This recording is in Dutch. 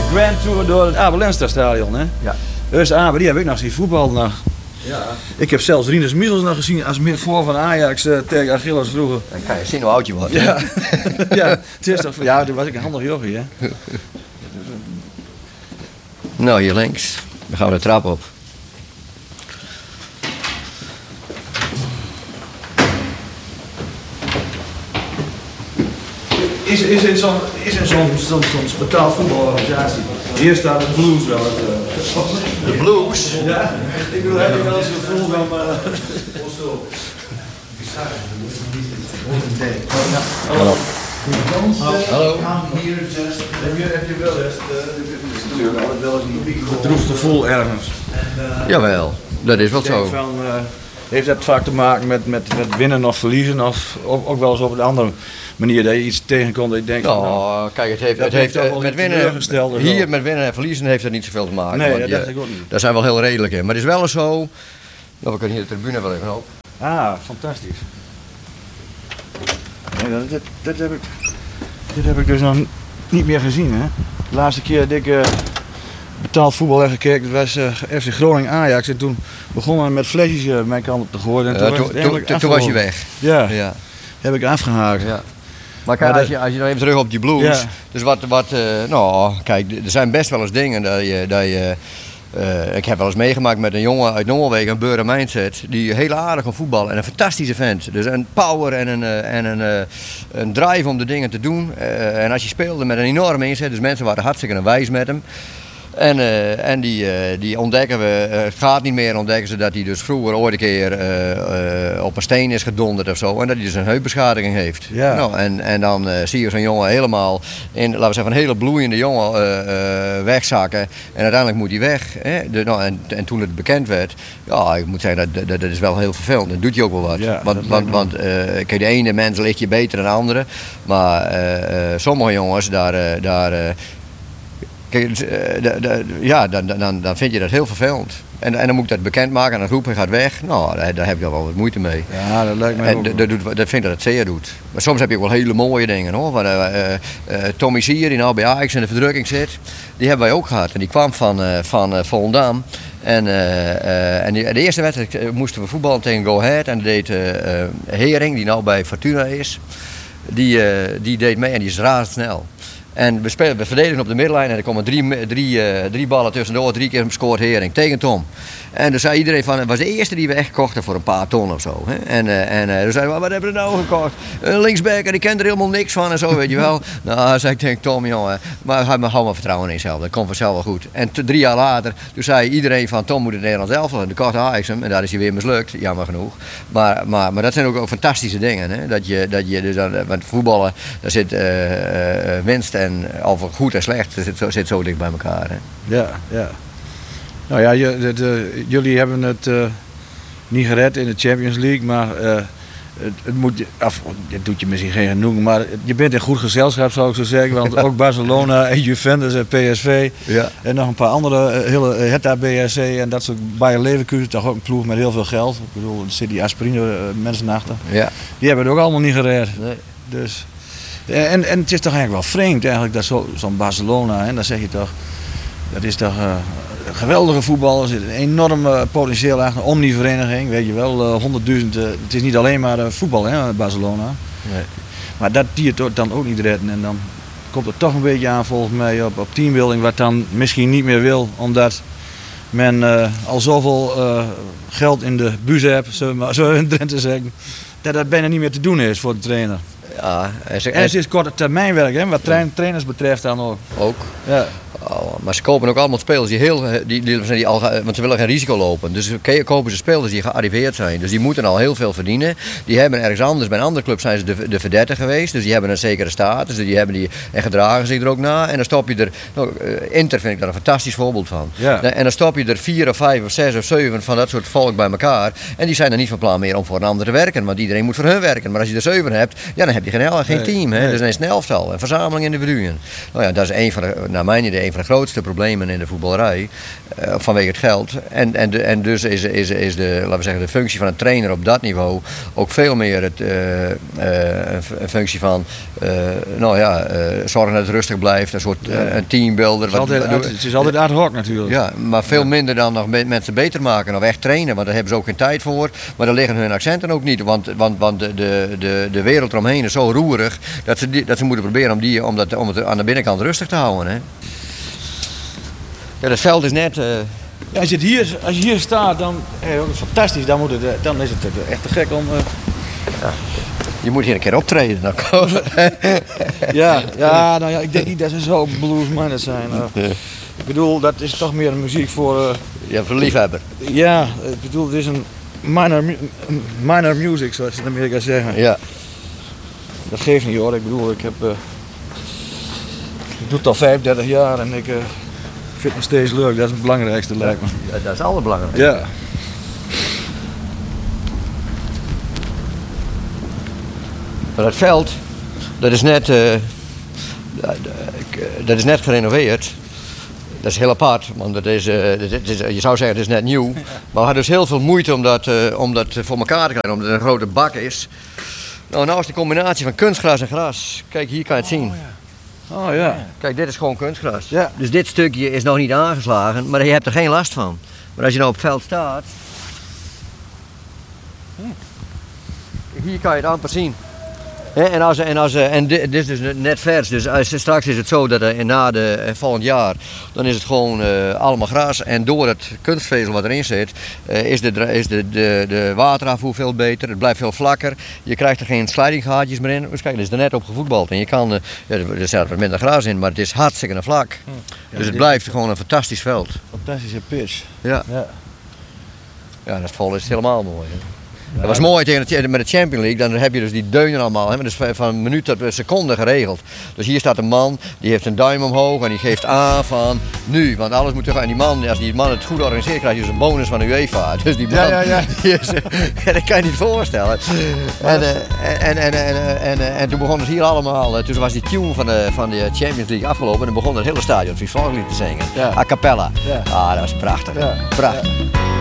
Grand Tour door het Abel Lenstra stadion, hè? Ja. Dus Abel, die heb ik nog zien voetballen nog. Ja. Ik heb zelfs Rinus Michels nog gezien als middenvoor van Ajax tegen Achilles vroeger. Dan kan je zien hoe oud je wordt. Ja, ja, het is toch, ja, toen was ik een handig jochie, hè? Nou, hier links. Dan gaan we de trap op. Is in zo'n betaald voetbalorganisatie. Hier staat de Blues wel. De Blues? Ja, ik bedoel, heb je wel eens een gevoel van. Hallo. Hallo. Heb je wel eens natuurlijk altijd wel eens een bedroefd gevoel ergens? Jawel, dat is wel Ik denk zo. van, heeft dat vaak te maken met winnen of verliezen? Of ook wel eens op een andere manier dat je iets tegenkomt dat je denkt van, Nou, kijk, het dat heeft toch wel met iets winnen, teleurgesteld hier wel. met winnen en verliezen heeft dat niet zoveel te maken. Nee, want dat dacht ik ook niet. Daar zijn we wel heel redelijk in. Maar het is wel eens zo. Nou, we kunnen hier de tribune wel even op. Ah, fantastisch. Nee, dit heb ik dus nog niet meer gezien, hè. De laatste keer dat ik betaald voetbal heb gekeken, dat was FC Groningen Ajax. En toen begonnen we met flesjes mijn kant op te gooien. En Toen was je weg. Ja, Ja. heb ik afgehaakt. Ja. Maar kijk, Maar als je nou even terug op die Blues. Ja. Dus nou, kijk, er zijn best wel eens dingen dat je ik heb wel eens meegemaakt met een jongen uit Noorwegen, een Beuren Mindset, die heel aardig kan voetballen en een fantastische vent. Dus een power en een drive om de dingen te doen. En als je speelde met een enorme inzet, dus mensen waren hartstikke wijs met hem. En die ontdekken we, het gaat niet meer, ontdekken ze dat hij dus vroeger ooit een keer op een steen is gedonderd of zo. En dat hij dus een heupbeschadiging heeft. Ja. Nou, en dan zie je zo'n jongen helemaal, laten we zeggen, een hele bloeiende jongen wegzakken. En uiteindelijk moet hij weg. Hè? En toen het bekend werd, ja, ik moet zeggen, dat is wel heel vervelend. Dat doet je ook wel wat. Ja, want kijk, de ene mens ligt je beter dan de andere. Maar sommige jongens, kijk, dan vind je dat heel vervelend. En dan moet ik dat bekendmaken en dan roepen hij gaat weg. Nou, daar heb ik wel wat moeite mee. Ja, dat lijkt mij ook. Dat vind ik dat het zeer doet. Maar soms heb je ook wel hele mooie dingen hoor. Tommy Sier, die nou bij Ajax in de verdrukking zit, die hebben wij ook gehad. En die kwam van Volendam. En de eerste wedstrijd moesten we voetballen tegen Go Ahead. En dat deed Hering, die nou bij Fortuna is. Die deed mee en die is razendsnel. En we verdedigen op de middenlijn en er komen drie ballen tussendoor, 3 keer scoort Hering tegen Tom. En toen zei iedereen van, het was de eerste die we echt kochten voor een paar ton of zo. Hè? En toen zeiden we, wat hebben we nou gekocht? Een linksback en die kent er helemaal niks van en zo, weet je wel. Nou, zei ik tegen Tom, jongen, maar hou maar vertrouwen in jezelf, dat komt vanzelf wel goed. En 3 jaar later, toen zei iedereen van, Tom moet het Nederlands elftal en de kocht Ajax hem. En daar is hij weer mislukt, jammer genoeg. Maar dat zijn ook fantastische dingen, hè? Dat je dus want voetballen, daar zit winst en of goed en slecht, zit zo dicht bij elkaar. Hè? Ja, ja. Nou ja, jullie hebben het niet gered in de Champions League, maar dit doet je misschien geen genoeg, maar je bent in goed gezelschap zou ik zo zeggen, want ook Barcelona en Juventus en PSV en nog een paar andere, Hertha BSC en dat soort, Bayer Leverkusen, toch ook een ploeg met heel veel geld. Ik bedoel, er zit die aspirine mensen achter. Ja. Die hebben het ook allemaal niet gered. Nee. Dus, en het is toch eigenlijk wel vreemd eigenlijk dat zo'n Barcelona, en dan zeg je toch, dat is toch geweldige voetballers, er zit een enorm potentieel achter, omnivereniging, weet je wel, 100.000, het is niet alleen maar voetbal, hè, Barcelona. Nee. Maar dat die het dan ook niet redden en dan komt het toch een beetje aan volgens mij op teambuilding, wat dan misschien niet meer wil, omdat men al zoveel geld in de bus heeft, zo in Drenthe zeggen, dat bijna niet meer te doen is voor de trainer. Ja, en het is korte termijnwerk, hè, wat trainers betreft dan ook. Ook. Ja. Oh, maar ze kopen ook allemaal spelers want ze willen geen risico lopen. Dus kopen ze spelers die gearriveerd zijn. Dus die moeten al heel veel verdienen. Die hebben ergens anders, bij een andere club zijn ze de verdette geweest. Dus die hebben een zekere status. Dus en gedragen zich er ook na. En dan stop je er, Inter vind ik daar een fantastisch voorbeeld van. Ja. En dan stop je er 4 of 5 of 6 of 7 van dat soort volk bij elkaar. En die zijn er niet van plan meer om voor een ander te werken. Want iedereen moet voor hun werken. Maar als je er 7 hebt, ja, dan heb Die geen team, hè? Dus een elftal, een verzameling individuen. Nou ja, dat is naar mijn idee een van de grootste problemen in de voetballerij. Vanwege het geld. En dus is laten we zeggen, de functie van een trainer op dat niveau ook veel meer een functie van zorgen dat het rustig blijft, een soort een teambuilder. Het is altijd ad hoc natuurlijk. Ja, maar veel minder dan nog mensen beter maken of echt trainen, want daar hebben ze ook geen tijd voor. Maar daar liggen hun accenten ook niet, want de wereld eromheen is zo roerig dat ze moeten proberen om het aan de binnenkant rustig te houden. Hè. Ja, het veld is net... Als je hier staat, dan fantastisch. Dan is het echt te gek om... Ja. Je moet hier een keer optreden. Dan ik denk niet dat ze zo blues-minded zijn. Ik bedoel, dat is toch meer een muziek voor... voor liefhebber. Ja, ik bedoel, het is een minor music, zoals ze in Amerika zeggen. Ja. Dat geeft niet hoor. Ik bedoel, ik doe het al 35 jaar en ik vind het nog steeds leuk. Dat is het belangrijkste, lijkt me. Ja, dat is het allerbelangrijkste. Ja. Maar dat veld, dat is net gerenoveerd. Dat is heel apart, want je zou zeggen het is net nieuw. Maar we hadden dus heel veel moeite om dat voor elkaar te krijgen, omdat het een grote bak is. Nou is de combinatie van kunstgras en gras. Kijk, hier kan je het zien. Oh ja. Kijk, dit is gewoon kunstgras. Ja. Dus dit stukje is nog niet aangeslagen, maar je hebt er geen last van. Maar als je nou op het veld staat, hier kan je het amper zien. En dit is dus net vers, dus straks is het zo dat volgend jaar, dan is het gewoon allemaal gras. En door het kunstvezel wat erin zit, is de waterafvoer veel beter, het blijft veel vlakker. Je krijgt er geen slijdinggaatjes meer in. Dus kijk, er is er net op gevoetbald en je kan, er zit wat minder gras in, maar het is hartstikke vlak. Dus het blijft gewoon een fantastisch veld. Fantastische pitch. Ja, dat is vol, is het helemaal mooi. Hè? Dat was mooi met de Champions League, dan heb je dus die deunen allemaal, hè, dus van minuut tot seconde geregeld. Dus hier staat een man, die heeft een duim omhoog en die geeft aan van nu, want alles moet terug. En die man, als die man het goed organiseert, krijg je dus een bonus van de UEFA. Dus die man, dat kan je niet voorstellen. En toen begon het hier allemaal, toen was die tune van de Champions League afgelopen en dan begon het hele stadion Friesland te zingen. A cappella. Ja. Ah, dat was prachtig. Ja. Prachtig. Ja.